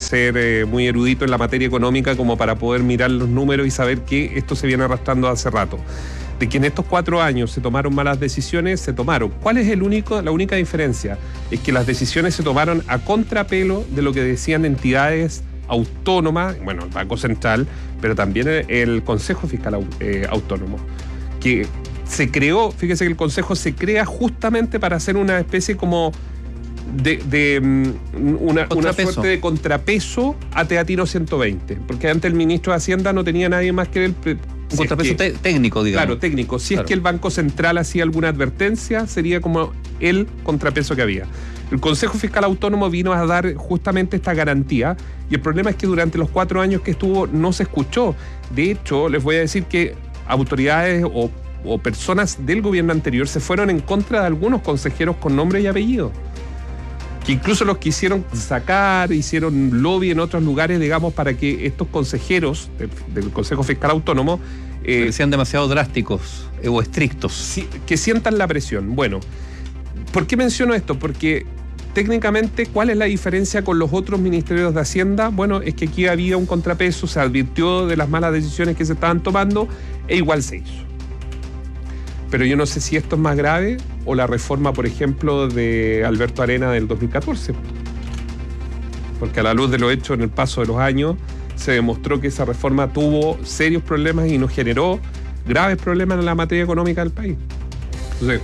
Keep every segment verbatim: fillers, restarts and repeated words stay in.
ser eh, muy erudito en la materia económica como para poder mirar los números y saber que esto se viene arrastrando hace rato. De que en estos cuatro años se tomaron malas decisiones, se tomaron. ¿Cuál es el único, la única diferencia? Es que las decisiones se tomaron a contrapelo de lo que decían entidades autónomas, bueno, el Banco Central, pero también el, el Consejo Fiscal eh, Autónomo, que se creó, fíjese que el Consejo se crea justamente para hacer una especie como de, de una, una suerte de contrapeso a Teatino ciento veinte, porque antes el ministro de Hacienda no tenía nadie más que él. Un contrapeso que, técnico, digamos. Claro, técnico. Si claro. es que el Banco Central hacía alguna advertencia, sería como el contrapeso que había. El Consejo Fiscal Autónomo vino a dar justamente esta garantía, y el problema es que durante los cuatro años que estuvo no se escuchó. De hecho, les voy a decir que autoridades o, o personas del gobierno anterior se fueron en contra de algunos consejeros con nombre y apellido, que incluso los quisieron sacar, hicieron lobby en otros lugares, digamos, para que estos consejeros del, del Consejo Fiscal Autónomo eh, sean demasiado drásticos eh, o estrictos. Sí, que sientan la presión. Bueno, ¿por qué menciono esto? Porque técnicamente, ¿cuál es la diferencia con los otros ministerios de Hacienda? Bueno, es que aquí había un contrapeso, se advirtió de las malas decisiones que se estaban tomando e igual se hizo. Pero yo no sé si esto es más grave o la reforma, por ejemplo, de Alberto Arena del dos mil catorce. Porque a la luz de lo hecho en el paso de los años, se demostró que esa reforma tuvo serios problemas y nos generó graves problemas en la materia económica del país. Entonces,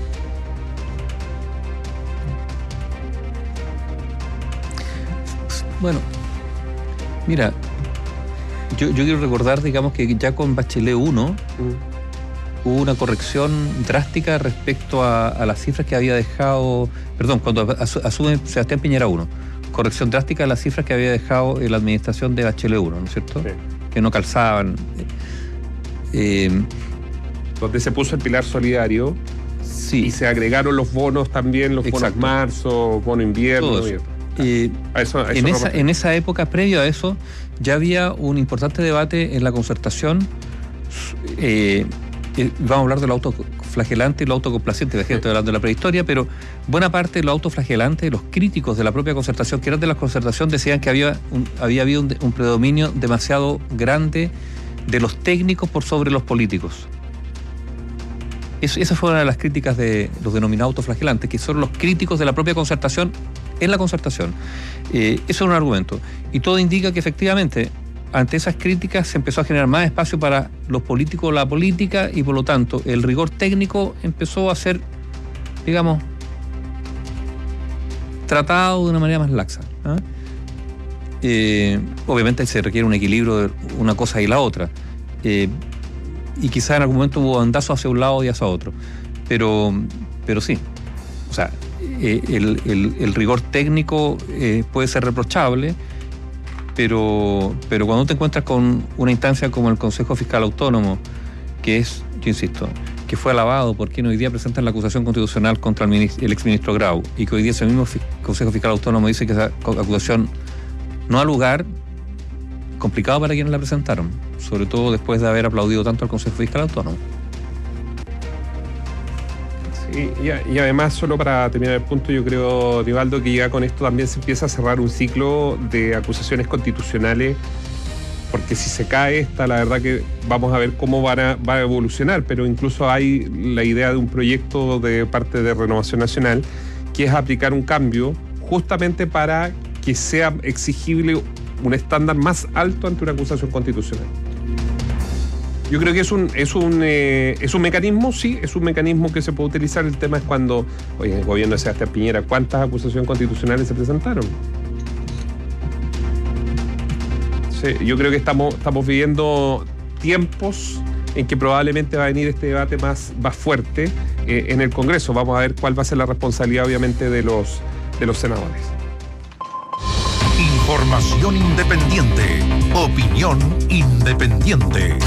bueno, mira, yo, yo quiero recordar, digamos, que ya con Bachelet uno mm. hubo una corrección drástica respecto a, a las cifras que había dejado, perdón, cuando asume Sebastián Piñera uno, corrección drástica de las cifras que había dejado en la administración de Bachelet uno, ¿no es cierto? Sí. Que no calzaban. Eh, Donde se puso el pilar solidario, sí. Y se agregaron los bonos también, los Exacto. bonos marzo, bono invierno. Todo eso. Eh, a eso, a eso en, esa, en esa época, previo a eso, ya había un importante debate en la concertación. Eh, eh, vamos a hablar de lo autoflagelante y lo autocomplaciente, sí. Estoy hablando de la prehistoria, pero buena parte de lo autoflagelante, los críticos de la propia concertación, que eran de la concertación, decían que había, un, había habido un, un predominio demasiado grande de los técnicos por sobre los políticos. Eso, esa fue una de las críticas de los denominados autoflagelantes, que son los críticos de la propia concertación en la concertación. Eh, eso es un argumento. Y todo indica que efectivamente, ante esas críticas se empezó a generar más espacio para los políticos, la política, y por lo tanto el rigor técnico empezó a ser, digamos, tratado de una manera más laxa. ¿eh? Eh, obviamente se requiere un equilibrio de una cosa y la otra. Eh, y quizá en algún momento hubo bandazos hacia un lado y hacia otro. Pero, pero sí. O sea, eh, el, el, el rigor técnico eh, puede ser reprochable, pero, pero cuando te encuentras con una instancia como el Consejo Fiscal Autónomo, que es, yo insisto, que fue alabado por quien hoy día presentan la acusación constitucional contra el, ministro, el exministro Grau, y que hoy día ese mismo Consejo Fiscal Autónomo dice que esa acusación no ha lugar, complicado para quienes la presentaron, sobre todo después de haber aplaudido tanto al Consejo Fiscal Autónomo. Sí, y, y además, solo para terminar el punto, yo creo, Nivaldo, que ya con esto también se empieza a cerrar un ciclo de acusaciones constitucionales, porque si se cae esta, la verdad que vamos a ver cómo van a, va a evolucionar, pero incluso hay la idea de un proyecto de parte de Renovación Nacional, que es aplicar un cambio justamente para que sea exigible un estándar más alto ante una acusación constitucional. Yo creo que es un, es un, eh, es un mecanismo, sí, es un mecanismo que se puede utilizar. El tema es cuando, oye, en el gobierno de Sebastián Piñera, ¿cuántas acusaciones constitucionales se presentaron? Sí, yo creo que estamos, estamos viviendo tiempos en que probablemente va a venir este debate más, más fuerte eh, en el Congreso. Vamos a ver cuál va a ser la responsabilidad, obviamente, de los, de los senadores. Información independiente. Opinión independiente.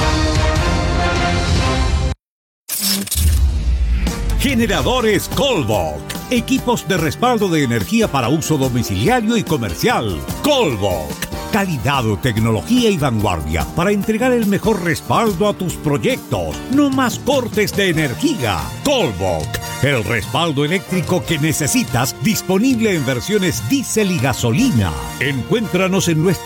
Generadores Colbach. Equipos de respaldo de energía para uso domiciliario y comercial. Colbach. Calidad, tecnología y vanguardia para entregar el mejor respaldo a tus proyectos. No más cortes de energía. Colbach. El respaldo eléctrico que necesitas, disponible en versiones diésel y gasolina. Encuéntranos en nuestra